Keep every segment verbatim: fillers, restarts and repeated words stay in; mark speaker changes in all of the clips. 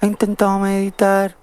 Speaker 1: he intentado meditar.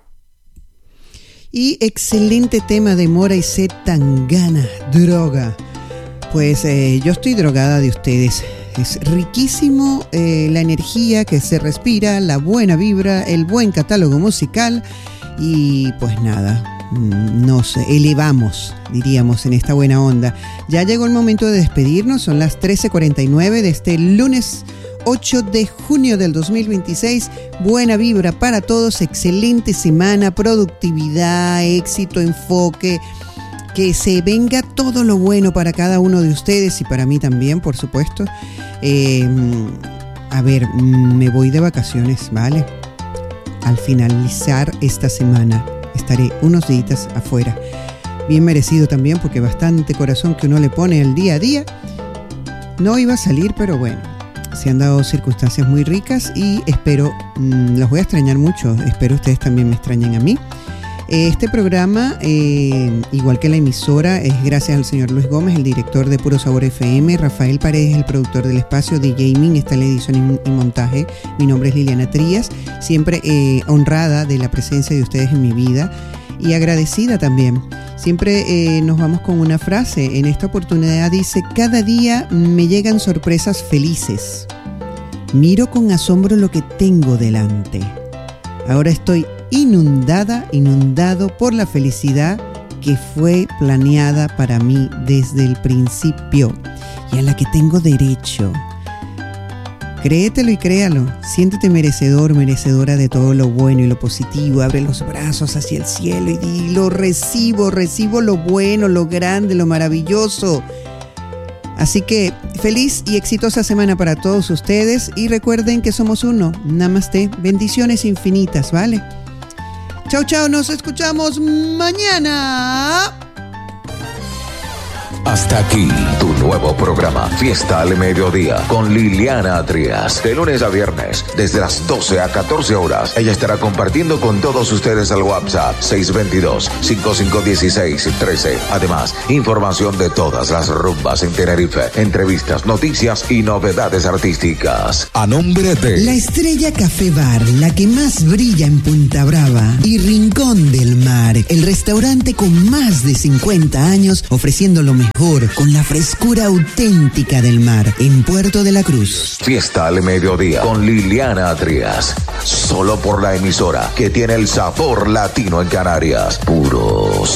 Speaker 2: Y excelente tema de Mora y Z Tangana, droga. Pues eh, yo estoy drogada de ustedes. Es riquísimo eh, la energía que se respira, la buena vibra, el buen catálogo musical y pues nada, nos elevamos, diríamos, en esta buena onda. Ya llegó el momento de despedirnos, son las trece cuarenta y nueve de este lunes ocho de junio del dos mil veintiséis. Buena vibra para todos, excelente semana, productividad, éxito, enfoque. Que se venga todo lo bueno para cada uno de ustedes y para mí también, por supuesto. Eh, a ver, me voy de vacaciones, ¿vale? Al finalizar esta semana estaré unos días afuera. Bien merecido también porque bastante corazón que uno le pone al día a día. No iba a salir, pero bueno, se han dado circunstancias muy ricas y espero, mmm, los voy a extrañar mucho. Espero ustedes también me extrañen a mí. Este programa, eh, igual que la emisora, es gracias al señor Luis Gómez, el director de Puro Sabor F M, Rafael Paredes, el productor del espacio, D J Min, está en la edición y montaje. Mi nombre es Liliana Trías, siempre eh, honrada de la presencia de ustedes en mi vida y agradecida también. Siempre eh, nos vamos con una frase. En esta oportunidad dice: cada día me llegan sorpresas felices. Miro con asombro lo que tengo delante. Ahora estoy inundada, inundado por la felicidad que fue planeada para mí desde el principio y a la que tengo derecho. Créetelo y créalo, siéntete merecedor, merecedora de todo lo bueno y lo positivo. Abre los brazos hacia el cielo y di: lo recibo, recibo lo bueno, lo grande, lo maravilloso. Así que feliz y exitosa semana para todos ustedes y recuerden que somos uno. Namaste, bendiciones infinitas, ¿vale? Chau, chau, nos escuchamos mañana.
Speaker 3: Hasta aquí tu nuevo programa Fiesta al Mediodía con Liliana Trías. De lunes a viernes, desde las doce a catorce horas, ella estará compartiendo con todos ustedes el WhatsApp seis dos dos, cinco cinco uno seis, uno tres. Además, información de todas las rumbas en Tenerife, entrevistas, noticias y novedades artísticas. A nombre de
Speaker 2: La Estrella Café Bar, la que más brilla en Punta Brava y Rincón del Mar, el restaurante con más de cincuenta años ofreciendo lo mejor con la frescura auténtica del mar en Puerto de la Cruz.
Speaker 3: Fiesta al Mediodía con Liliana Trías. Solo por la emisora que tiene el sabor latino en Canarias. Puros.